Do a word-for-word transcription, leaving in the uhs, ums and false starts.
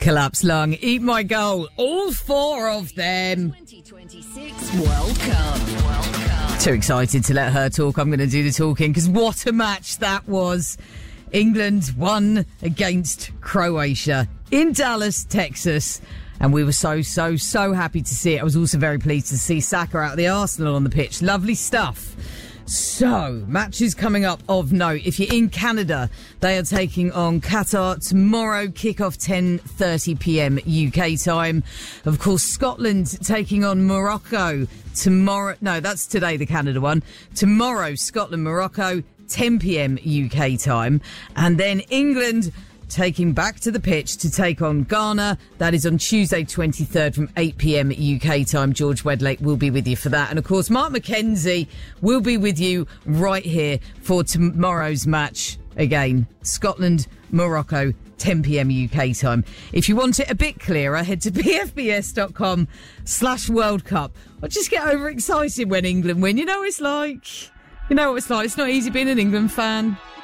Collapse Lung, Eat My Goal, all four of them. twenty twenty-six World Cup. World Cup. Too excited to let her talk. I'm going to do the talking because what a match that was. England won against Croatia in Dallas, Texas. And we were so, so, so happy to see it. I was also very pleased to see Saka out of the Arsenal on the pitch. Lovely stuff. So, matches coming up of note. If you're in Canada, they are taking on Qatar tomorrow, kick-off ten thirty p.m. U K time. Of course, Scotland taking on Morocco tomorrow. No, that's today, the Canada one. Tomorrow, Scotland, Morocco, ten p.m. U K time. And then England taking back to the pitch to take on Ghana. That is on Tuesday twenty-third from eight p.m. U K time. George Wedlake will be with you for that. And of course, Mark McKenzie will be with you right here for tomorrow's match. Again, Scotland, Morocco, ten p.m. U K time. If you want it a bit clearer, head to pfbs.com slash World Cup. Or just get overexcited when England win. You know what it's like. You know what it's like. It's not easy being an England fan.